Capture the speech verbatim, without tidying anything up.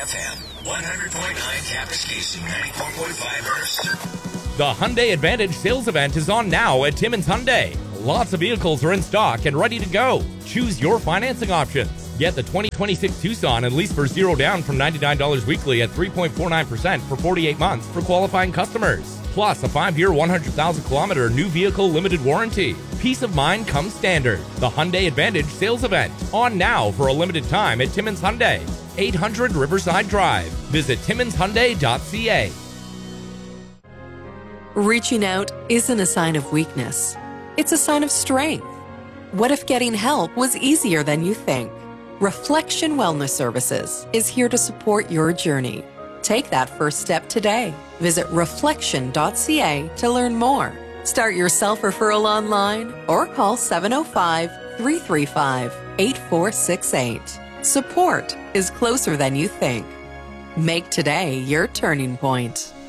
F M, one hundred point nine Kapuskasing, ninety-four point five Hearst. The Hyundai Advantage sales event is on now at Timmins Hyundai. Lots of vehicles are in stock and ready to go. Choose your financing options. Get the twenty twenty-six Tucson and lease for zero down from ninety-nine dollars weekly at three point four nine percent for forty-eight months for qualifying customers. Plus a five-year, one hundred thousand kilometer new vehicle limited warranty. Peace of mind comes standard. The Hyundai Advantage sales event on now for a limited time at Timmins Hyundai, eight hundred Riverside Drive. Visit timmins hyundai dot c a. Reaching out isn't a sign of weakness. It's a sign of strength. What if getting help was easier than you think? Reflection Wellness Services is here to support your journey. Take that first step today. Visit reflection dot c a to learn more. Start your self-referral online or call seven oh five, three three five, eight four six eight. Support is closer than you think. Make today your turning point.